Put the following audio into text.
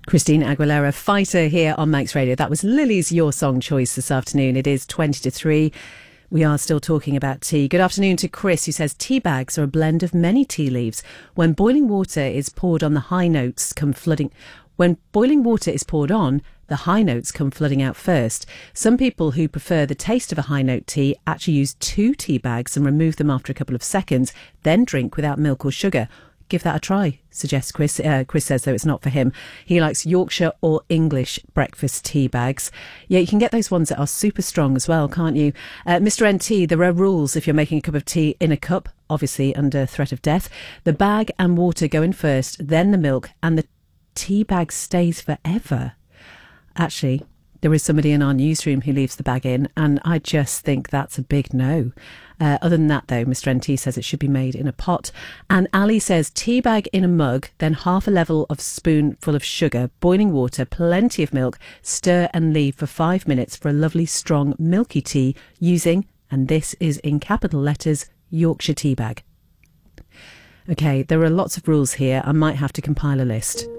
Christina Aguilera, Fighter, here on Manx Radio. That was Lily's Your Song choice this afternoon. It is 20 to 3. We are still talking about tea. Good afternoon to Chris, who says tea bags are a blend of many tea leaves. When boiling water is poured on, the high notes come flooding. When boiling water is poured on, the high notes come flooding out first. Some people who prefer the taste of a high note tea actually use 2 tea bags and remove them after a couple of seconds, then drink without milk or sugar. Give that a try, suggests Chris. Chris says, though, it's not for him. He likes Yorkshire or English breakfast tea bags. Yeah, you can get those ones that are super strong as well, can't you? Mr. NT, there are rules if you're making a cup of tea in a cup, obviously under threat of death. The bag and water go in first, then the milk, and the tea bag stays forever. Actually, there is somebody in our newsroom who leaves the bag in, and I just think that's a big no. Other than that, though, Mr. NT says it should be made in a pot. And Ali says tea bag in a mug, then half a level of spoonful of sugar, boiling water, plenty of milk, stir and leave for 5 minutes for a lovely strong milky tea using, and this is in capital letters, Yorkshire tea bag. OK, there are lots of rules here. I might have to compile a list.